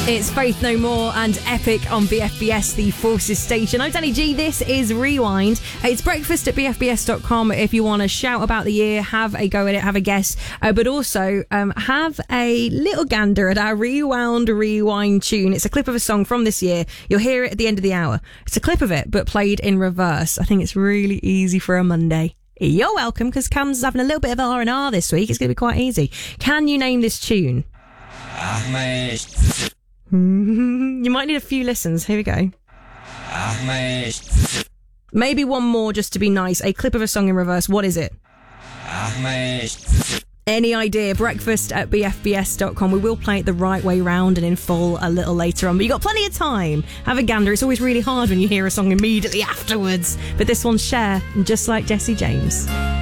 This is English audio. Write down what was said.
It's Faith No More and Epic on BFBS, the Forces station. I'm Danny G. This is Rewind. It's breakfast at BFBS.com if you want to shout about the year, have a go at it, have a guess, but also have a little gander at our Rewind tune. It's a clip of a song from this year. You'll hear it at the end of the hour. It's a clip of it, but played in reverse. I think it's really easy for a Monday. You're welcome, because Cam's having a little bit of R&R this week. It's going to be quite easy. Can you name this tune? You might need a few listens. Here we go. Maybe one more just to be nice. A clip of a song in reverse. What is it? Any idea? Breakfast at BFBS.com. We will play it the right way round and in full a little later on. But you've got plenty of time. Have a gander. It's always really hard when you hear a song immediately afterwards. But this one's Cher, just like Jesse James.